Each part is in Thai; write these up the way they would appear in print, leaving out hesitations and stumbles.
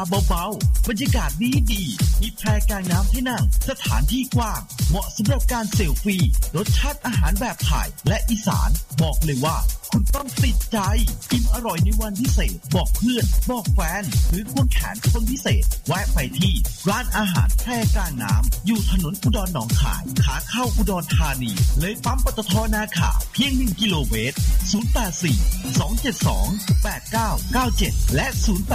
เบาๆบรรยากาศดีมีแพกลางน้ำให้นั่งสถานที่กว้างเหมาะสำหรับการเซลฟี่รสชาติอาหารแบบไทยและอีสานบอกเลยว่าคุณต้องติดใจอิ่มอร่อยในวันพิเศษบอกเพื่อนบอกแฟนหรือควงแขนคนพิเศษแวะไปที่ร้านอาหารแพกลางน้ำอยู่ถนนอุดรหนองคายขาเข้าอุดรธานีเลยปั๊มปตท.นาขาเพียง1 กิโลเมตร084-272-8997และ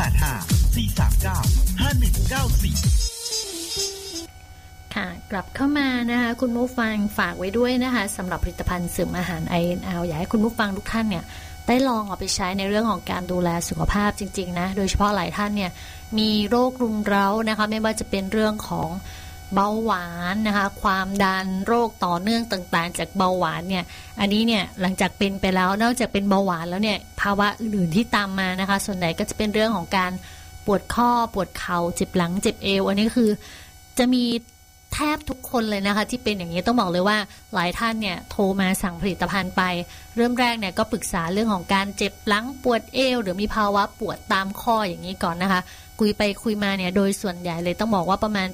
085-439-5194 ค่ะกลับเข้ามานะคะคุณผู้ฟังฝากไว้ด้วยนะคะสำหรับผลิตภัณฑ์เสริมอาหาร INL อยากให้คุณผู้ฟังทุกท่านเนี่ยได้ลองเอาไปใช้ในเรื่องของการดูแลสุขภาพจริงๆนะโดยเฉพาะหลายท่านเนี่ยมีโรครุมเร้านะคะไม่ว่าจะเป็นเรื่องของเบาหวานนะคะความดันโรคต่อเนื่องต่างๆจากเบาหวานเนี่ยอันนี้เนี่ยหลังจากเป็นไปแล้วนอกจากเป็นเบาหวานแล้วเนี่ยภาวะอื่นๆที่ตามมานะคะส่วนใหญ่ก็จะเป็นเรื่องของการปวดข้อปวดเข่าเจ็บหลังเจ็บเอวอันนี้คือจะมีแทบทุกคนเลยนะคะที่เป็นอย่างนี้ต้องบอกเลยว่าหลายท่านเนี่ยโทรมาสั่งผลิตภัณฑ์ไปเริ่มแรกเนี่ยก็ปรึกษาเรื่องของการเจ็บหลังปวดเอวหรือมีภาวะปวดตามข้ออย่างนี้ก่อนนะคะคุยไปคุยมาเนี่ยโดยส่วนใหญ่เลยต้องบอกว่าประมาณ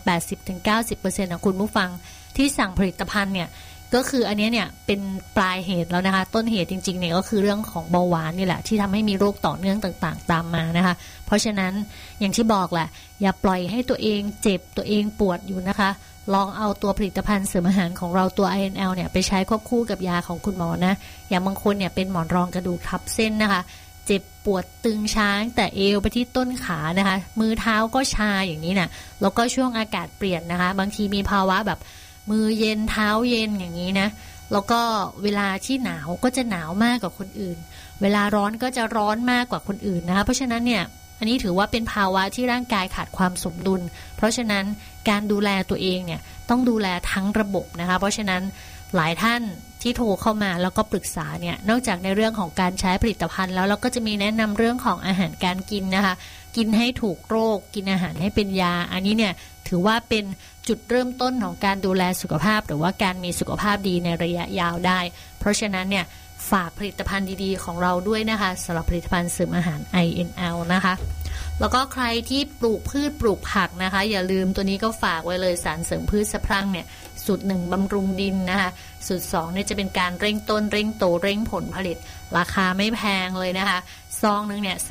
80-90% ของคุณผู้ฟังที่สั่งผลิตภัณฑ์เนี่ยก็คืออันนี้เนี่ยเป็นปลายเหตุแล้วนะคะต้นเหตุจริงๆเนี่ยก็คือเรื่องของเบาหวานนี่แหละที่ทำให้มีโรคต่อเนื่องต่างๆตามมานะคะเพราะฉะนั้นอย่างที่บอกแหละอย่าปล่อยให้ตัวเองเจ็บตัวเองปวดอยู่นะคะลองเอาตัวผลิตภัณฑ์เสริมอาหารของเราตัว INL เนี่ยไปใช้ควบคู่กับยาของคุณหมอนะอย่างบางคนเนี่ยเป็นหมอนรองกระดูกทับเส้นนะคะเจ็บปวดตึงช้างแต่เอวไปที่ต้นขานะคะมือเท้าก็ชาอย่างนี้นะแล้วก็ช่วงอากาศเปลี่ยนนะคะบางทีมีภาวะแบบมือเย็นเท้าเย็นอย่างนี้นะแล้วก็เวลาที่หนาวก็จะหนาวมากกว่าคนอื่นเวลาร้อนก็จะร้อนมากกว่าคนอื่นนะคะเพราะฉะนั้นเนี่ยอันนี้ถือว่าเป็นภาวะที่ร่างกายขาดความสมดุลเพราะฉะนั้นการดูแลตัวเองเนี่ยต้องดูแลทั้งระบบนะคะเพราะฉะนั้นหลายท่านที่โทรเข้ามาแล้วก็ปรึกษาเนี่ยนอกจากในเรื่องของการใช้ผลิตภัณฑ์แล้วเราก็จะมีแนะนำเรื่องของอาหารการกินนะคะกินให้ถูกโรคกินอาหารให้เป็นยาอันนี้เนี่ยถือว่าเป็นจุดเริ่มต้นของการดูแลสุขภาพหรือว่าการมีสุขภาพดีในระยะยาวได้เพราะฉะนั้นเนี่ยฝากผลิตภัณฑ์ดีๆของเราด้วยนะคะสำหรับผลิตภัณฑ์เสริมอาหาร INL นะคะแล้วก็ใครที่ปลูกพืชปลูกผักนะคะอย่าลืมตัวนี้ก็ฝากไว้เลยสารเสริมพืชสะพรั่งเนี่ยสูตร1บำรุงดินนะคะสูตร2เนี่ยจะเป็นการเร่งต้นเร่งโตเร่งผลผลิตราคาไม่แพงเลยนะคะซองนึงเนี่ย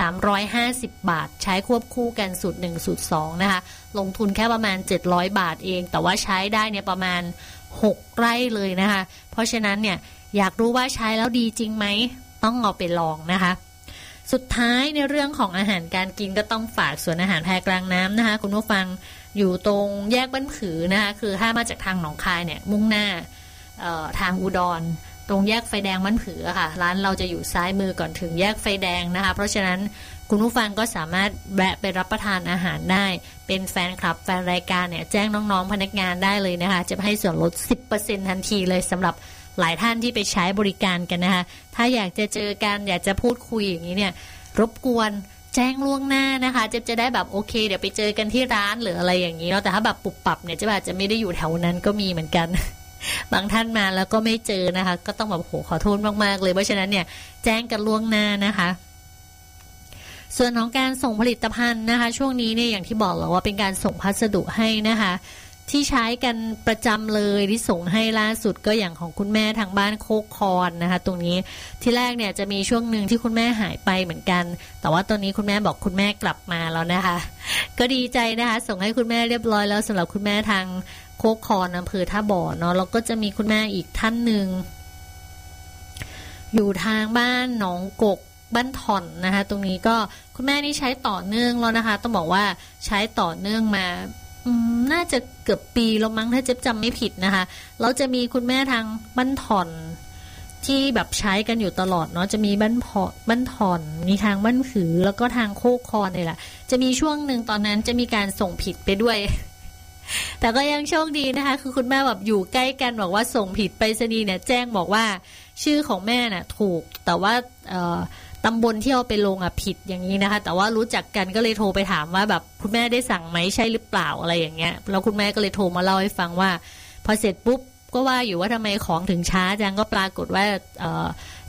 350 บาทใช้ควบคู่กันสูตร1สูตร2นะคะลงทุนแค่ประมาณ700 บาทเองแต่ว่าใช้ได้เนี่ยประมาณ6 ไร่เลยนะคะเพราะฉะนั้นเนี่ยอยากรู้ว่าใช้แล้วดีจริงไหมต้องเอาไปลองนะคะสุดท้ายในเรื่องของอาหารการกินก็ต้องฝากสวนอาหารแพกลางน้ำนะคะคุณผู้ฟังอยู่ตรงแยกบ้านผือนะคะคือถ้ามาจากทางหนองคายเนี่ยมุ่งหน้าทางอุดรตรงแยกไฟแดงบ้านผือค่ะร้านเราจะอยู่ซ้ายมือก่อนถึงแยกไฟแดงนะคะเพราะฉะนั้นคุณผู้ฟังก็สามารถแวะไปรับประทานอาหารได้เป็นแฟนคลับแฟนรายการเนี่ยแจ้งน้องๆพนักงานได้เลยนะคะจะให้ส่วนลด 10% ทันทีเลยสำหรับหลายท่านที่ไปใช้บริการกันนะคะถ้าอยากจะเจอกันอยากจะพูดคุยอย่างนี้เนี่ยรบกวนแจ้งล่วงหน้านะคะจะได้แบบโอเคเดี๋ยวไปเจอกันที่ร้านหรืออะไรอย่างนี้เนาะแต่ถ้าแบบปุบปับเนี่ยจะอาจจะไม่ได้อยู่แถวนั้นก็มีเหมือนกัน บางท่านมาแล้วก็ไม่เจอนะคะก็ต้องแบบโหขอโทษมากๆเลยเพราะฉะนั้นเนี่ยแจ้งกันล่วงหน้านะคะส่วนของการส่งผลิตภัณฑ์นะคะช่วงนี้เนี่ยอย่างที่บอกแล้วว่าเป็นการส่งพัสดุให้นะคะที่ใช้กันประจำเลยที่ส่งให้ล่าสุดก็อย่างของคุณแม่ทางบ้านโคกคอนนะคะตรงนี้ที่แรกเนี่ยจะมีช่วงหนึ่งที่คุณแม่หายไปเหมือนกันแต่ว่าตอนนี้คุณแม่บอกคุณแม่กลับมาแล้วนะคะก็ดีใจนะคะส่งให้คุณแม่เรียบร้อยแล้วสำหรับคุณแม่ทางโคกคอนอำเภอท่าบ่อเนาะแล้วก็จะมีคุณแม่อีกท่านหนึ่งอยู่ทางบ้านหนองกกบ้านถ่อนนะคะตรงนี้ก็คุณแม่นี่ใช้ต่อเนื่องแล้วนะคะต้องบอกว่าใช้ต่อเนื่องมาน่าจะเกือบปีแล้วมั้งถ้าเจ๊จำไม่ผิดนะคะเราจะมีคุณแม่ทางบ้านถ่อนที่แบบใช้กันอยู่ตลอดเนาะจะมีบ้านถ่อนมีทางบ้านผือแล้วก็ทางโคกคอนเลยล่ะจะมีช่วงหนึ่งตอนนั้นจะมีการส่งผิดไปด้วย แต่ก็ยังโชคดีนะคะคือคุณแม่แบบอยู่ใกล้กันบอกว่าส่งผิดไปรษณีย์เนี่ยแจ้งบอกว่าชื่อของแม่น่ะถูกแต่ว่าตำบลที่เอาไปลงผิดอย่างนี้นะคะแต่ว่ารู้จักกันก็เลยโทรไปถามว่าแบบคุณแม่ได้สั่งไหมใช่หรือเปล่าอะไรอย่างเงี้ยแล้วคุณแม่ก็เลยโทรมาเล่าให้ฟังว่าพอเสร็จปุ๊บก็ว่าอยู่ว่าทำไมของถึงช้าจังก็ปรากฏว่า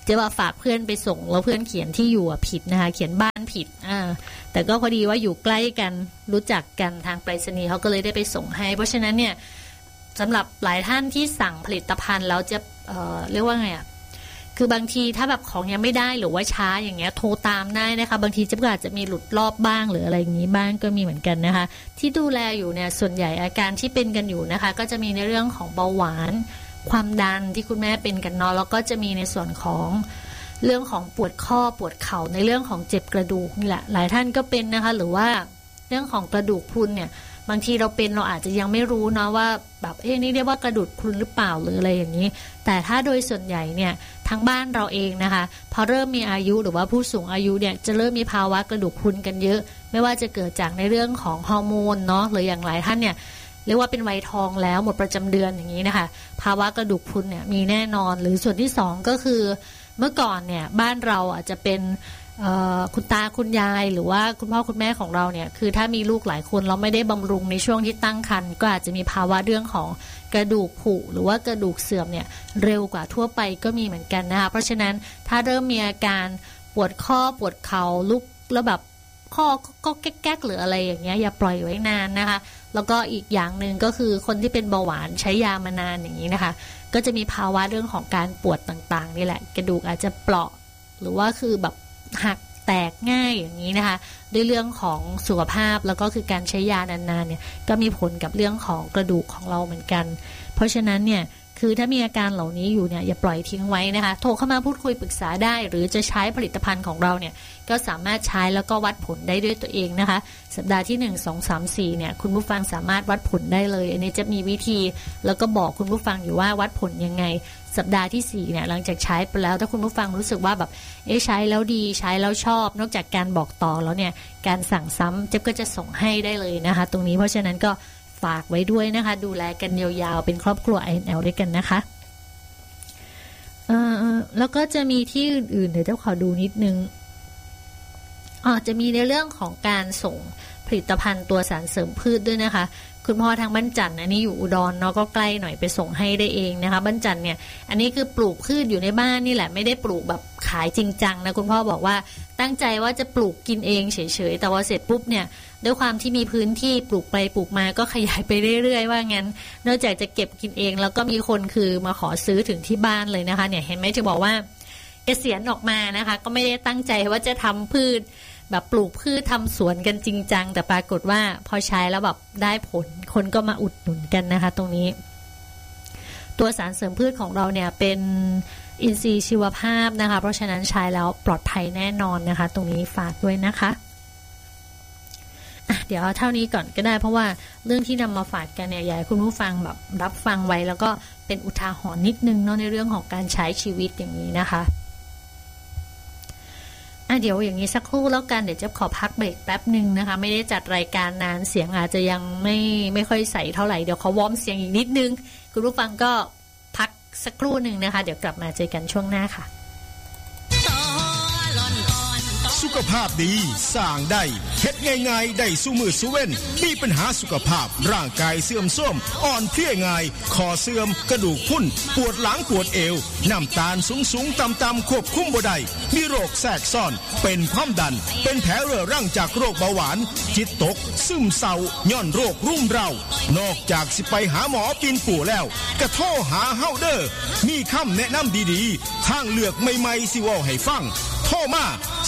เจ๊ว่าฝากเพื่อนไปส่งแล้วเพื่อนเขียนที่อยู่ผิดนะคะเขียนบ้านผิดแต่ก็พอดีว่าอยู่ใกล้กันรู้จักกันทางไปรษณีย์เขาก็เลยได้ไปส่งให้เพราะฉะนั้นเนี่ยสำหรับหลายท่านที่สั่งผลิตภัณฑ์แล้วจะเรียกว่าไงคือบางทีถ้าแบบของยังไม่ได้หรือว่าช้าอย่างเงี้ยโทรตามได้นะคะบางทีเจ๊ก็อาจจะมีหลุดรอบบ้างหรืออะไรอย่างนี้บ้างก็มีเหมือนกันนะคะที่ดูแลอยู่เนี่ยส่วนใหญ่อาการที่เป็นกันอยู่นะคะก็จะมีในเรื่องของเบาหวานความดันที่คุณแม่เป็นกันเนาะแล้วก็จะมีในส่วนของเรื่องของปวดข้อปวดเข่าในเรื่องของเจ็บกระดูกนี่แหละหลายท่านก็เป็นนะคะหรือว่าเรื่องของกระดูกพรุนเนี่ยบางทีเราเป็นเราอาจจะยังไม่รู้เนาะว่าแบบนี่เรียกว่ากระดูกพรุนหรือเปล่าหรืออะไรอย่างนี้แต่ถ้าโดยส่วนใหญ่เนี่ยทั้งบ้านเราเองนะคะพอเริ่มมีอายุหรือว่าผู้สูงอายุเนี่ยจะเริ่มมีภาวะกระดูกพรุนกันเยอะไม่ว่าจะเกิดจากในเรื่องของฮอร์โมนเนาะหรืออย่างหลายท่านเนี่ยเรียกว่าเป็นวัยทองแล้วหมดประจำเดือนอย่างนี้นะคะภาวะกระดูกพรุนเนี่ยมีแน่นอนหรือส่วนที่สองก็คือเมื่อก่อนเนี่ยบ้านเราอาจจะเป็นคุณตาคุณยายหรือว่าคุณพ่อคุณแม่ของเราเนี่ยคือถ้ามีลูกหลายคนเราไม่ได้บำรุงในช่วงที่ตั้งครรภ์ก็อาจจะมีภาวะเรื่องของกระดูกผุหรือว่ากระดูกเสื่อมเนี่ยเร็วกว่าทั่วไปก็มีเหมือนกันนะคะเพราะฉะนั้นถ้าเริ่มมีอาการปวดข้อปวดเข่าลุกแล้วแบบข้อก็แก๊กๆหรืออะไรอย่างเงี้ยอย่าปล่อยไว้นานนะคะแล้วก็อีกอย่างหนึ่งก็คือคนที่เป็นเบาหวานใช้ยามานานอย่างนี้นะคะก็จะมีภาวะเรื่องของการปวดต่างๆนี่แหละกระดูกอาจจะเปราะหรือว่าคือแบบหักแตกง่ายอย่างนี้นะคะด้วยเรื่องของสุขภาพแล้วก็คือการใช้ยานานๆเนี่ยก็มีผลกับเรื่องของกระดูกของเราเหมือนกันเพราะฉะนั้นเนี่ยคือถ้ามีอาการเหล่านี้อยู่เนี่ยอย่าปล่อยทิ้งไว้นะคะโทรเข้ามาพูดคุยปรึกษาได้หรือจะใช้ผลิตภัณฑ์ของเราเนี่ยก็สามารถใช้แล้วก็วัดผลได้ด้วยตัวเองนะคะสัปดาห์ที่1 2 3 4เนี่ยคุณผู้ฟังสามารถวัดผลได้เลยอันนี้จะมีวิธีแล้วก็บอกคุณผู้ฟังอยู่ว่าวัดผลยังไงสัปดาห์ที่4เนี่ยหลังจากใช้ไปแล้วถ้าคุณผู้ฟังรู้สึกว่าแบบใช้แล้วดีใช้แล้วชอบนอกจากการบอกต่อแล้วเนี่ยการสั่งซ้ำเจ๊ก็จะส่งให้ได้เลยนะคะตรงนี้เพราะฉะนั้นก็ฝากไว้ด้วยนะคะดูแลกันยาวๆเป็นครอบครัว INL ด้วยกันนะคะแล้วก็จะมีที่อื่นๆเดี๋ยวเจ้าขอดูนิดนึงจะมีในเรื่องของการส่งผลิตภัณฑ์ตัวสารเสริมพืชด้วยนะคะคุณพ่อทางบ้านจันทร์อันนี้อยู่อุดรเนาะก็ใกล้หน่อยไปส่งให้ได้เองนะคะบ้านจันทร์เนี่ยอันนี้คือปลูกพืชอยู่ในบ้านนี่แหละไม่ได้ปลูกแบบขายจริงจังนะคุณพ่อบอกว่าตั้งใจว่าจะปลูกกินเองเฉยๆแต่ว่าเสร็จปุ๊บเนี่ยด้วยความที่มีพื้นที่ปลูกไปปลูกมาก็ขยายไปเรื่อยๆว่างั้นนอกจากจะเก็บกินเองแล้วก็มีคนคือมาขอซื้อถึงที่บ้านเลยนะคะเนี่ยเห็นไหมจะบอกว่าเกษียณออกมานะคะก็ไม่ได้ตั้งใจว่าจะทำพืชแบบปลูกพืชทำสวนกันจริงจังแต่ปรากฏว่าพอใช้แล้วแบบได้ผลคนก็มาอุดหนุนกันนะคะตรงนี้ตัวสารเสริมพืชของเราเนี่ยเป็นอินทรีย์ชีวภาพนะคะเพราะฉะนั้นใช้แล้วปลอดภัยแน่นอนนะคะตรงนี้ฝากด้วยนะคะเดี๋ยวเอาเท่านี้ก่อนก็ได้เพราะว่าเรื่องที่นำมาฝากกันเนี่ยอยากให้คุณผู้ฟังแบบรับฟังไว้แล้วก็เป็นอุทาหรณ์นิดนึงเนาะในเรื่องของการใช้ชีวิตอย่างนี้นะคะเดี๋ยวอย่างนี้สักครู่แล้วกันเดี๋ยวจะขอพักเบรกแป๊บนึงนะคะไม่ได้จัดรายการนานเสียงอาจจะยังไม่ค่อยใสเท่าไหร่เดี๋ยวขอวอร์มเสียงอีกนิดนึงคุณผู้ฟังก็พักสักครู่นึงนะคะเดี๋ยวกลับมาเจอกันช่วงหน้าค่ะสุขภาพดีสร้างได้เฮ็ดง่ายๆได้สู้มือสู้เว้นมีปัญหาสุขภาพร่างกายเสื่อมโทรมอ่อนเพลียง่ายคอเสื่อมกระดูกพรุนปวดหลังปวดเอวน้ำตาลสูงต่ำควบคุมบ่ได้มีโรคแทรกซ้อนเป็นความดันเป็นแผลเรื้อรังจากโรคเบาหวานจิตตกซึมเศร้าย้อนโรครุ่มเร้านอกจากสิไปหาหมอปีนปู่แล้วก็โทรหาเฮาเด้อมีคำแนะนำดีๆทางเลือกใหม่ๆสิเว้าให้ฟังโทรมา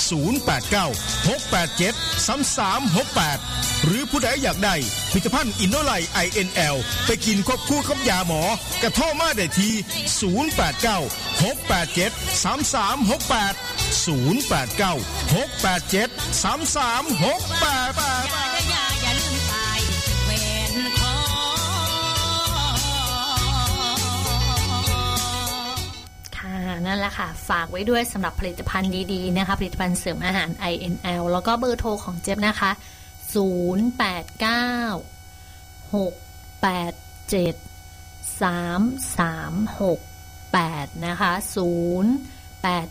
089-687-3368หรือผู้ใดอยากได้ผลิตภัณฑ์อินโนไลท์ INL ไปกินควบคู่กับยาหมอกระโทรมาได้ที่นั่นแหละค่ะฝากไว้ด้วยสำหรับผลิตภัณฑ์ดีๆนะคะผลิตภัณฑ์เสริมอาหาร INL แล้วก็เบอร์โทรของเจี๊ยบนะคะ089-687-3368นะคะ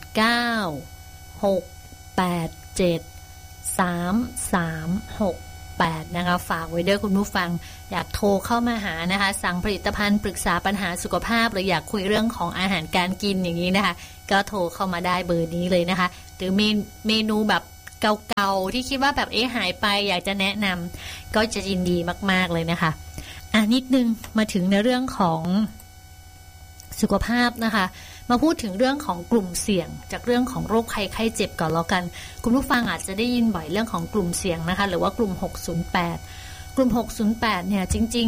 089-687-3368 08นะคะฝากไว้ด้วยคุณผู้ฟังอยากโทรเข้ามาหานะคะสั่งผลิตภัณฑ์ปรึกษาปัญหาสุขภาพหรืออยากคุยเรื่องของอาหารการกินอย่างนี้นะคะก็โทรเข้ามาได้เบอร์นี้เลยนะคะหรือเมนูแบบเก่าๆที่คิดว่าแบบหายไปอยากจะแนะนำก็จะยินดีมากๆเลยนะคะนิดนึงมาถึงในเรื่องของสุขภาพนะคะมาพูดถึงเรื่องของกลุ่มเสี่ยงจากเรื่องของโรคภัยไข้เจ็บก่อนแล้วกันคุณผู้ฟังอาจจะได้ยินบ่อยเรื่องของกลุ่มเสี่ยงนะคะหรือว่ากลุ่ม608กลุ่ม608เนี่ยจริง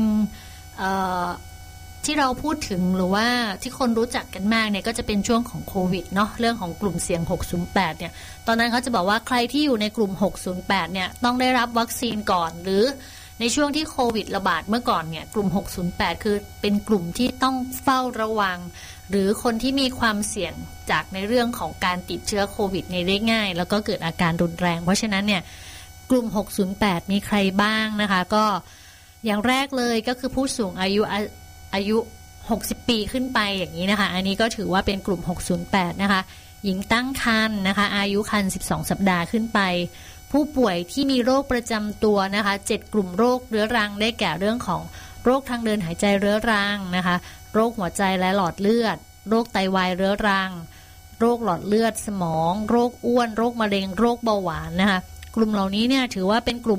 ๆที่เราพูดถึงหรือว่าที่คนรู้จักกันมากเนี่ยก็จะเป็นช่วงของโควิดเนาะเรื่องของกลุ่มเสี่ยง608เนี่ยตอนนั้นเขาจะบอกว่าใครที่อยู่ในกลุ่ม608เนี่ยต้องได้รับวัคซีนก่อนหรือในช่วงที่โควิดระบาดเมื่อก่อนเนี่ยกลุ่ม608คือเป็นกลุ่มที่ต้องเฝ้าระวังหรือคนที่มีความเสี่ยงจากในเรื่องของการติดเชื้อโควิดในได้ง่ายแล้วก็เกิดอาการรุนแรงเพราะฉะนั้นเนี่ยกลุ่ม608มีใครบ้างนะคะก็อย่างแรกเลยก็คือผู้สูงอายุ60ปีขึ้นไปอย่างนี้นะคะอันนี้ก็ถือว่าเป็นกลุ่ม608นะคะหญิงตั้งครรภ์นะคะอายุครรภ์12สัปดาห์ขึ้นไปผู้ป่วยที่มีโรคประจำตัวนะคะ7กลุ่มโรคเรื้อรังได้แก่เรื่องของโรคทางเดินหายใจเรื้อรังนะคะโรคหัวใจและหลอดเลือดโรคไตวายเรื้อรังโรคหลอดเลือดสมองโรคอ้วนโรคมะเร็งโรคเบาหวานนะคะกลุ่มเหล่านี้เนี่ยถือว่าเป็นกลุ่ม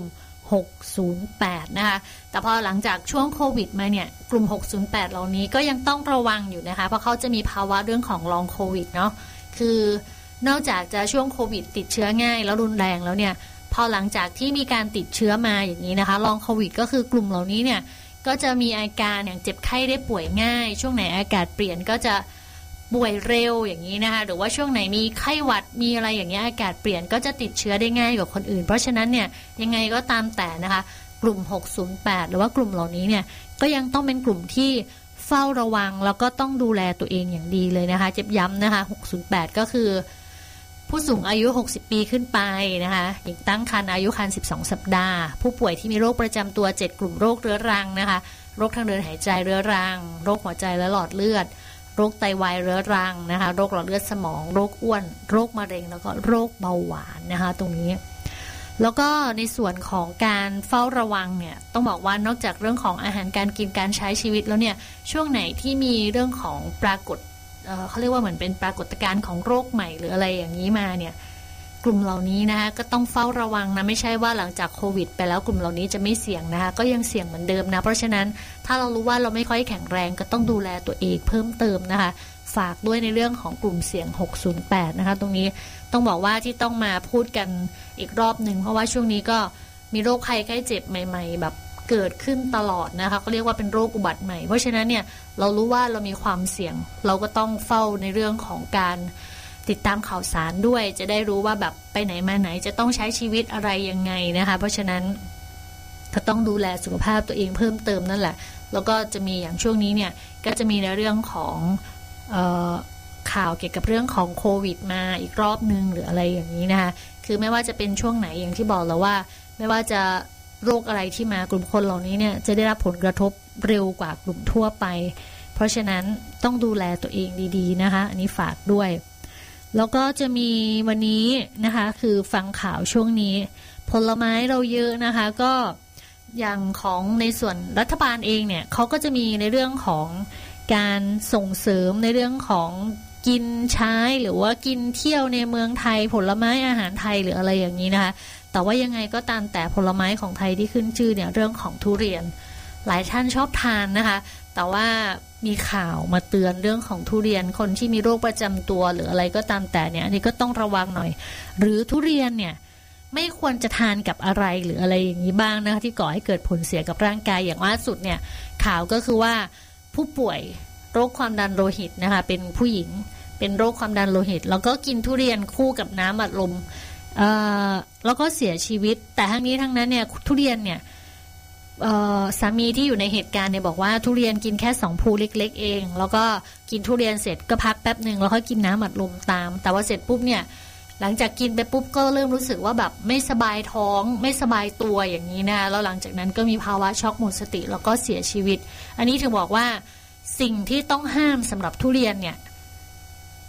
608นะคะแต่พอหลังจากช่วงโควิดมาเนี่ยกลุ่ม608เหล่านี้ก็ยังต้องระวังอยู่นะคะเพราะเขาจะมีภาวะเรื่องของลองโควิดเนาะคือนอกจากจะช่วงโควิดติดเชื้อง่ายแล้วรุนแรงแล้วเนี่ยพอหลังจากที่มีการติดเชื้อมาอย่างนี้นะคะลองโควิดก็คือกลุ่มเหล่านี้เนี่ยก็จะมีอาการอย่างเจ็บไข้ได้ป่วยง่ายช่วงไหนอากาศเปลี่ยนก็จะป่วยเร็วอย่างนี้นะคะหรือว่าช่วงไหนมีไข้หวัดมีอะไรอย่างเงี้ยอากาศเปลี่ยนก็จะติดเชื้อได้ง่ายกว่าคนอื่นเพราะฉะนั้นเนี่ยยังไงก็ตามแต่นะคะกลุ่ม608หรือว่ากลุ่มเหล่านี้เนี่ยก็ยังต้องเป็นกลุ่มที่เฝ้าระวังแล้วก็ต้องดูแลตัวเองอย่างดีเลยนะคะเจ็บย้ำนะคะ608ก็คือผู้สูงอายุ60ปีขึ้นไปนะคะหญิงตั้งครรภ์อายุครรภ์12สัปดาห์ผู้ป่วยที่มีโรคประจำตัว7กลุ่มโรคเรื้อรังนะคะโรคทางเดินหายใจเรื้อรังโรคหัวใจและหลอดเลือดโรคไตวายเรื้อรังนะคะโรคหลอดเลือดสมองโรคอ้วนโรคมะเร็งแล้วก็โรคเบาหวานนะคะตรงนี้แล้วก็ในส่วนของการเฝ้าระวังเนี่ยต้องบอกว่านอกจากเรื่องของอาหารการกินการใช้ชีวิตแล้วเนี่ยช่วงไหนที่มีเรื่องของปรากฏเขาเรียกว่าเหมือนเป็นปรากฏการณ์ของโรคใหม่หรืออะไรอย่างนี้มาเนี่ยกลุ่มเหล่านี้นะคะก็ต้องเฝ้าระวังนะไม่ใช่ว่าหลังจากโควิดไปแล้วกลุ่มเหล่านี้จะไม่เสี่ยงนะคะก็ยังเสี่ยงเหมือนเดิมนะเพราะฉะนั้นถ้าเรารู้ว่าเราไม่ค่อยแข็งแรงก็ต้องดูแลตัวเองเพิ่มเติมนะคะฝากด้วยในเรื่องของกลุ่มเสี่ยง608นะคะตรงนี้ต้องบอกว่าที่ต้องมาพูดกันอีกรอบนึงเพราะว่าช่วงนี้ก็มีโรคภัยไข้เจ็บใหม่ๆแบบเกิดขึ้นตลอดนะคะเขาเรียกว่าเป็นโรคอุบัติใหม่เพราะฉะนั้นเนี่ยเรารู้ว่าเรามีความเสี่ยงเราก็ต้องเฝ้าในเรื่องของการติดตามข่าวสารด้วยจะได้รู้ว่าแบบไปไหนมาไหนจะต้องใช้ชีวิตอะไรยังไงนะคะเพราะฉะนั้นก็ต้องดูแลสุขภาพตัวเองเพิ่มเติมนั่นแหละแล้วก็จะมีอย่างช่วงนี้เนี่ยก็จะมีในเรื่องของข่าวเกี่ยวกับเรื่องของโควิดมาอีกรอบนึงหรืออะไรอย่างนี้นะคะคือไม่ว่าจะเป็นช่วงไหนอย่างที่บอกแล้วว่าไม่ว่าจะโรคอะไรที่มากลุ่มคนเหล่านี้เนี่ยจะได้รับผลกระทบเร็วกว่ากลุ่มทั่วไปเพราะฉะนั้นต้องดูแลตัวเองดีๆนะคะอันนี้ฝากด้วยแล้วก็จะมีวันนี้นะคะคือฟังข่าวช่วงนี้ผลไม้เราเยอะนะคะก็อย่างของในส่วนรัฐบาลเองเนี่ยเขาก็จะมีในเรื่องของการส่งเสริมในเรื่องของกินใช้หรือว่ากินเที่ยวในเมืองไทยผลไม้อาหารไทยหรืออะไรอย่างนี้นะคะแต่ว่ายังไงก็ตามแต่ผลไม้ของไทยที่ขึ้นชื่อเนี่ยเรื่องของทุเรียนหลายท่านชอบทานนะคะแต่ว่ามีข่าวมาเตือนเรื่องของทุเรียนคนที่มีโรคประจำตัวหรืออะไรก็ตามแต่เนี่ยอันนี้ก็ต้องระวังหน่อยหรือทุเรียนเนี่ยไม่ควรจะทานกับอะไรหรืออะไรอย่างนี้บ้างนะคะที่ก่อให้เกิดผลเสียกับร่างกายอย่างล่าสุดเนี่ยข่าวก็คือว่าผู้ป่วยโรคความดันโลหิตนะคะเป็นผู้หญิงเป็นโรคความดันโลหิตแล้วก็กินทุเรียนคู่กับน้ำอัดลมแล้วก็เสียชีวิตแต่ทั้งนี้ทั้งนั้นเนี่ยทุเรียนเนี่ยสามีที่อยู่ในเหตุการณ์เนี่ยบอกว่าทุเรียนกินแค่2ภูเล็กๆเองแล้วก็กินทุเรียนเสร็จก็พักแป๊บนึงแล้วก็กินน้ำอัดลมตามแต่ว่าเสร็จปุ๊บเนี่ยหลังจากกินไปปุ๊บก็เริ่มรู้สึกว่าแบบไม่สบายท้องไม่สบายตัวอย่างนี้นะแล้วหลังจากนั้นก็มีภาวะช็อกหมดสติแล้วก็เสียชีวิตอันนี้ถึงบอกว่าสิ่งที่ต้องห้ามสำหรับทุเรียนเนี่ย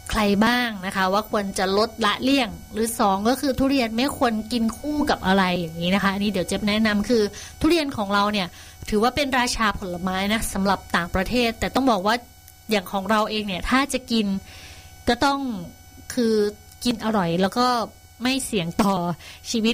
ใครบ้างนะคะว่าควรจะลดละเลี่ยงหรือ2ก็คือทุเรียนไม่ควรกินคู่กับอะไรอย่างนี้นะคะอันนี้เดี๋ยวเจ๊แนะนำคือทุเรียนของเราเนี่ยถือว่าเป็นราชาผลไม้นะสำหรับต่างประเทศแต่ต้องบอกว่าอย่างของเราเองเนี่ยถ้าจะกินก็ต้องคือกินอร่อยแล้วก็ไม่เสี่ยงต่อชีวิต